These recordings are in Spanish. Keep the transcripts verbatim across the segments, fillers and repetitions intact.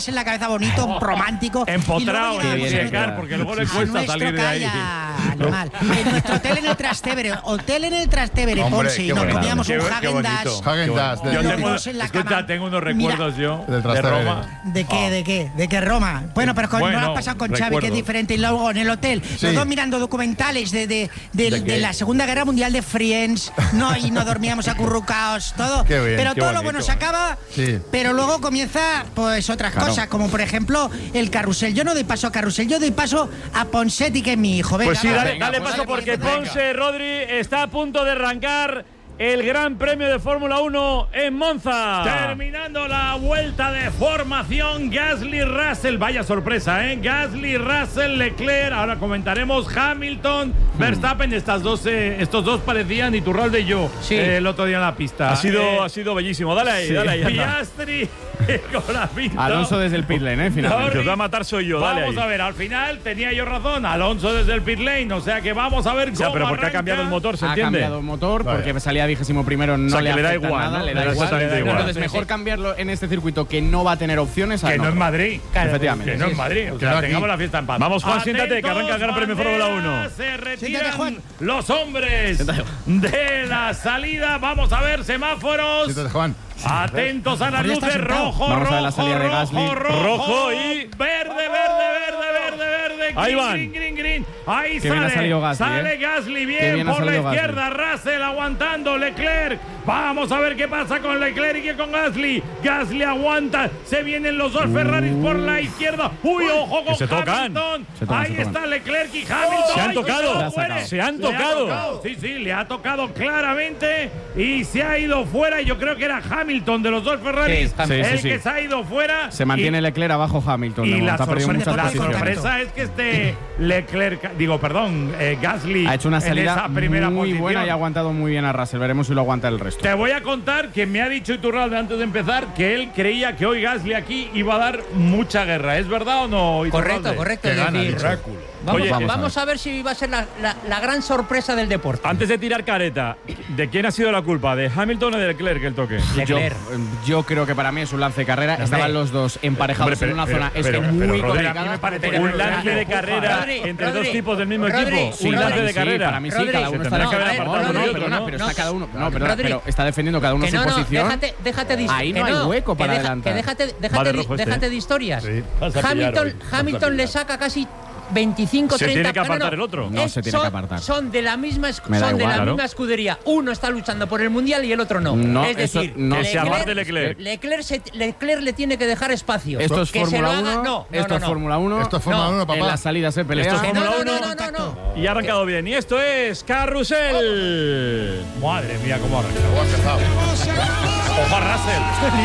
en la cabeza bonito, oh, romántico. Empotrado en el llegar, porque luego le cuesta salir de ahí. Animal. En nuestro hotel en el Trastevere, hotel en el Trastevere, Ponce, nos comíamos un Häagen-Dazs. Häagen-Dazs. Yo tengo, escucha, tengo unos recuerdos yo de Roma. ¿De qué? ¿De qué? ¿De qué Roma? Bueno, pero con, bueno, no lo has pasado con Xavi, que es diferente. Y luego en el hotel, sí, los dos mirando documentales de, de, de, ¿De, de la Segunda Guerra Mundial de Friends, no, y nos dormíamos acurrucados, todo. Qué bien, pero qué todo bonito, lo bueno se acaba, sí, pero luego comienza pues otras claro. cosas, como por ejemplo el carrusel. Yo no doy paso a carrusel, yo doy paso a Ponsetti, que es mi hijo. Venga, pues sí, va, dale, venga, dale pues paso dale, porque venga. Ponce, Rodri, está a punto de arrancar el Gran Premio de Fórmula uno en Monza. Terminando la vuelta de formación, Gasly, Russell. Vaya sorpresa, ¿eh? Gasly, Russell, Leclerc. Ahora comentaremos Hamilton, Verstappen. Estas dos, eh, estos dos parecían Iturralde y yo sí. eh, el otro día en la pista. Ha sido, eh, ha sido bellísimo. Dale ahí, sí. dale ahí. Piastri con la pinta. Alonso desde el pit lane, ¿eh? Finalmente. El que os va a matar soy yo, dale Vamos ahí. a ver, al final tenía yo razón. Alonso desde el pit lane, o sea que vamos a ver cómo. Ya, pero porque arranca. ha cambiado el motor, ¿se ha entiende? Ha cambiado el motor porque Vaya. salía vigésimo primero, no o sea, le, que le da afecta igual, nada, ¿no? le da le igual. da igual. Entonces, mejor cambiarlo en este circuito que no va a tener opciones. Que no es Madrid. Claro, efectivamente. Que no es Madrid. O sea, tengamos la fiesta en paz. Vamos, Juan, siéntate, que arranca el Gran Premio de Fórmula uno. Se retiran los hombres de la salida. Vamos a ver semáforos. Siéntate, Juan. Atentos a las luces, rojo, Vamos rojo, a ver la salida de Gasly. rojo, rojo, rojo y verde, verde, verde, verde, verde. Ahí van. Green, green, green. Ahí Qué sale. bien ha salido Gasly, sale ¿eh? Gasly bien, Qué bien ha por la salido izquierda. Russell aguantando. Leclerc. Vamos a ver qué pasa con Leclerc y con Gasly. Gasly aguanta. Se vienen los dos Ferraris por la izquierda. Uy, ojo con se tocan. Hamilton. Se tocan, Ahí se tocan. está Leclerc y Hamilton. Se han Ay, tocado. cuidado, muere. Se han Le ha tocado. tocado. Sí, sí, le ha tocado claramente y se ha ido fuera. Y yo creo que era Hamilton de los dos Ferraris Sí, sí, el sí, sí. que se ha ido fuera. Se mantiene y, Leclerc abajo Hamilton. y ¿no? la, Está perdiendo sorpresa, muchas la posiciones. sorpresa es que este Leclerc, digo, perdón, eh, Gasly Ha hecho una en salida esa primera muy posición. buena y ha aguantado muy bien a Russell. Veremos si lo aguanta el resto. Te voy a contar que me ha dicho Iturralde antes de empezar que él creía que hoy Gasly aquí iba a dar mucha guerra. ¿Es verdad o no, Iturralde? Correcto, correcto. Que Es gana, decir, Drácula. Vamos, Oye, vamos, vamos a ver si va a ser la, la, la gran sorpresa del deporte. Antes de tirar careta, ¿de quién ha sido la culpa? ¿De Hamilton o de Leclerc el toque? Yo, Leclerc. yo creo que para mí es un lance de carrera. Hombre. Estaban los dos emparejados Hombre, pero- en una pero- zona es pero- que pero, muy Rodri, complicada. a mí me parece Pero- un Un lance de carrera Rodri, entre Rodri, dos tipos del mismo Rodri, equipo. sí, Un lance Rodri, de Sí, carrera. para mí sí, Rodri, cada uno se está tendrá que no, haber no, apartado no, uno y no, otro, perdona, ¿no? pero No, está cada uno. No, perdona, Rodri, pero está defendiendo cada uno Que su no, no, posición. déjate, déjate de Ahí no que hay hueco que para deja- adelantar. Que déjate, Va déjate, de de, rojo este, déjate ¿eh? de historias. Sí. Vas a pillar Hamilton, hoy, vas a Hamilton pillar. le saca casi veinticinco, Se treinta. tiene que no, no, apartar no. el otro. No, Es- se tiene son, que apartar. Son de la misma, esc- Me da son de igual, la claro. misma escudería. Uno está luchando por el mundial y el otro no. No, es eso decir, no. Que se aparte Leclerc. Leclerc, se- Leclerc le tiene que dejar espacio. Esto es que se lo Fórmula haga- uno. No, no, Esto no, es no. Fórmula uno. Esto es Fórmula No, uno, En papá. la salida se pelea. Esto es Que no, Fórmula no, uno. no, no, no, no. Y ha arrancado bien. Y esto es Carrusel. Madre mía, cómo arranca. Luego ha empezado. Ojo a Russell.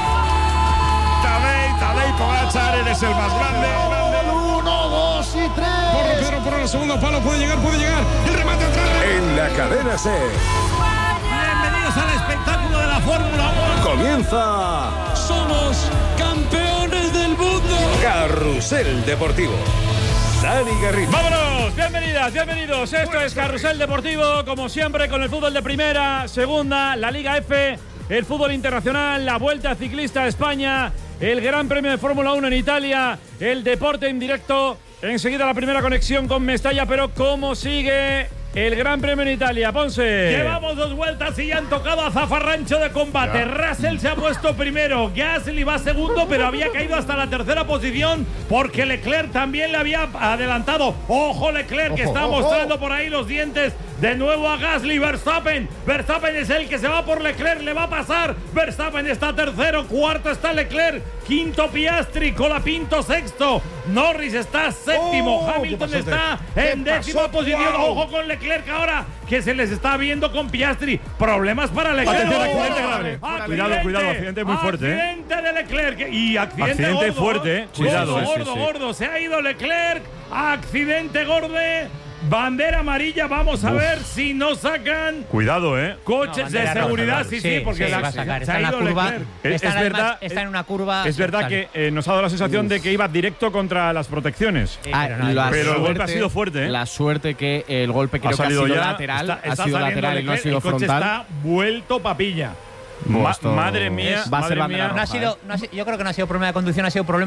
Tadej, Tadej Pogačar, eres el más grande. Uno, dos y tres. Porro, Pedro, por el segundo palo, puede llegar, puede llegar. El remate atrás. En la cadena C Bienvenidos al espectáculo de la Fórmula uno. comienza Somos campeones del mundo. Carrusel Deportivo. Dani Garrido. ¡Vámonos! Bienvenidas, bienvenidos. Esto es Carrusel Deportivo, como siempre, con el fútbol de primera, segunda, la Liga F, el fútbol internacional, la Vuelta Ciclista a España, el Gran Premio de Fórmula uno en Italia, el deporte en directo. Enseguida la primera conexión con Mestalla, pero ¿cómo sigue el Gran Premio en Italia? Ponce. Llevamos dos vueltas y ya han tocado a zafarrancho de combate. Ya. Russell se ha puesto primero, Gasly va segundo, pero había caído hasta la tercera posición porque Leclerc también le había adelantado. Ojo Leclerc, que Ojo, está ojo. mostrando por ahí los dientes. De nuevo a Gasly, Verstappen. Verstappen es el que se va por Leclerc, le va a pasar. Verstappen está tercero, cuarto está Leclerc, quinto Piastri, Colapinto sexto. Norris está séptimo, Oh, Hamilton ¿qué pasó, está ¿Qué en décima pasó? posición. Wow. Ojo con Leclerc ahora, que se les está viendo con Piastri. Problemas para Leclerc. Atención, ¡Oh! accidente grave. Cuidado, cuidado, accidente muy fuerte, ¿eh? Accidente de Leclerc. Y accidente, Accidente gordo, fuerte, ¿eh? ¿eh? Cuidado, Gordo, eh, sí, gordo, sí. gordo. Se ha ido Leclerc. Accidente gordo. Bandera amarilla. Vamos a ver si no sacan Cuidado, ¿eh? coches No, de bandera seguridad. roja, sí, sí, porque se la- va a sacar. se Está ha en la ido curva. Leclerc. Es- Está, es además, verdad- está en una curva. Es verdad sale. que eh, nos ha dado la sensación de que iba directo contra las protecciones. Sí, Ah, pero no hay- la Pero el golpe suerte- ha sido fuerte, ¿eh? La suerte que el golpe creo que ha salido sido ya, lateral. Está, ha está sido saliendo lateral y no ha Leclerc, sido el coche frontal. está vuelto papilla. Ma Esto madre mía, va a ser madre bandera mía. No ha roja, sido, ¿eh? no ha sido- yo creo que no ha sido problema de conducción, ha sido problema